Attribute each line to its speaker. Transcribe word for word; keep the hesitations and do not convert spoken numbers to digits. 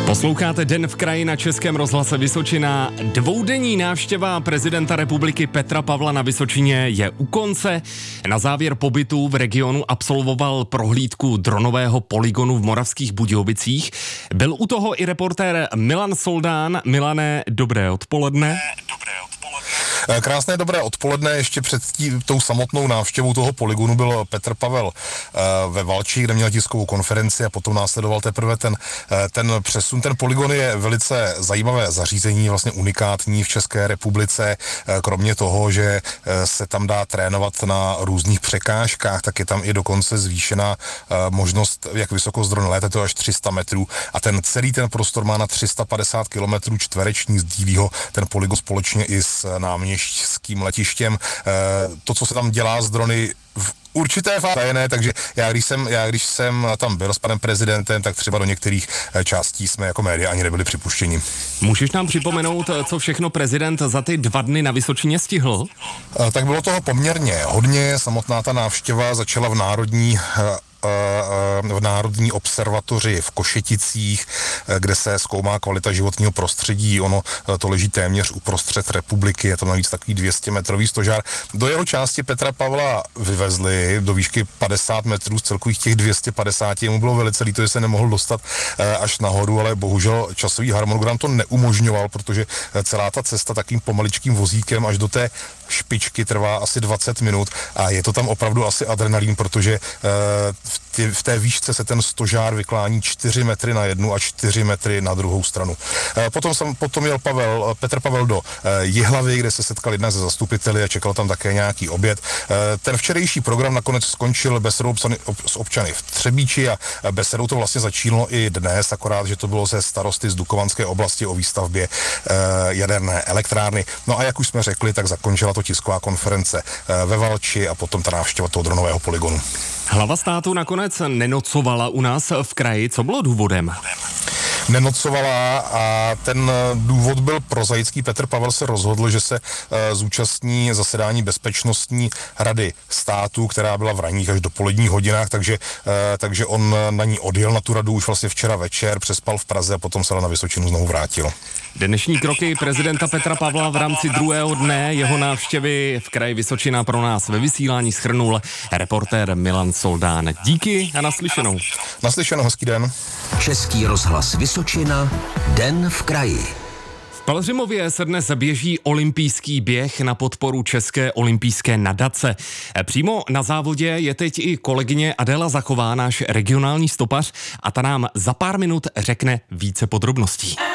Speaker 1: Posloucháte Den v kraji na Českém rozhlase Vysočina. Dvoudenní návštěva prezidenta republiky Petra Pavla na Vysočině je u konce. Na závěr pobytu v regionu absolvoval prohlídku dronového polygonu v Moravských Budějovicích. Byl u toho i reportér Milan Soldán. Milane, dobré odpoledne.
Speaker 2: Dobré odpoledne. Krásné dobré odpoledne. Ještě před tí, tou samotnou návštěvou toho polygonu byl Petr Pavel uh, ve Valči, kde měl tiskovou konferenci a potom následoval teprve ten, uh, ten přesun. Ten polygon je velice zajímavé zařízení, vlastně unikátní v České republice. Uh, kromě toho, že uh, se tam dá trénovat na různých překážkách, tak je tam i dokonce zvýšená uh, možnost, jak vysoko z dronu létat, to až tři sta metrů. A ten celý ten prostor má na tři sta padesát kilometrů čtverečních, sdílí ho ten polygon společně i s náměstským letištěm. To, co se tam dělá z drony, v určité fázi tajené, takže já když, jsem, já když jsem tam byl s panem prezidentem, tak třeba do některých částí jsme jako média ani nebyli připuštěni.
Speaker 1: Můžeš nám připomenout, co všechno prezident za ty dva dny na Vysočině stihl?
Speaker 2: Tak bylo toho poměrně hodně. Samotná ta návštěva začala v Národní v Národní observatoři v Košeticích, kde se zkoumá kvalita životního prostředí. Ono to leží téměř uprostřed republiky, je to navíc takový dvě stě metrový stožár. Do jeho části Petra Pavla vyvezli do výšky padesát metrů, z celkových těch dvě stě padesát. Mu bylo velice líto, že se nemohl dostat až nahoru, ale bohužel časový harmonogram to neumožňoval, protože celá ta cesta takým pomaličkým vozíkem až do té špičky trvá asi dvacet minut a je to tam opravdu asi adrenalín, protože v, tě, v té výšce se ten stožár vyklání čtyři metry na jednu a čtyři metry na druhou stranu. Potom, jsem, potom jel Pavel, Petr Pavel do Jihlavy, kde se setkal jednak se zastupiteli a čekal tam také nějaký oběd. Ten včerejší program nakonec skončil besedou s občany v Třebíči a besedou to vlastně začínalo i dnes, akorát, že to bylo ze starosty z Dukovanské oblasti o výstavbě jaderné elektrárny. No a jak už jsme řekli, tak zakončila to tisková konference ve Valči a potom ta návštěva toho dronového polygonu.
Speaker 1: Hlava státu nakonec nenocovala u nás v kraji. Co bylo důvodem?
Speaker 2: Nenocovala a ten důvod byl prozaický. Petr Pavel se rozhodl, že se uh, zúčastní zasedání Bezpečnostní rady státu, která byla v ranních až dopoledních hodinách, takže, uh, takže on na ní odjel na tu radu už vlastně včera večer, přespal v Praze a potom se na Vysočinu znovu vrátil.
Speaker 1: Dnešní kroky prezidenta Petra Pavla v rámci druhého dne jeho návštěvy v kraji Vysočina pro nás ve vysílání shrnul reportér Milan Soldán. Díky a naslyšenou.
Speaker 2: Naslyšenou, hezký den.
Speaker 3: Český rozhlas Vysočina, Den v kraji.
Speaker 1: V Pelhřimově se dnes běží olympijský běh na podporu České olympijské nadace. Přímo na závodě je teď i kolegyně Adéla Zachová, náš regionální stopař, a ta nám za pár minut řekne více podrobností.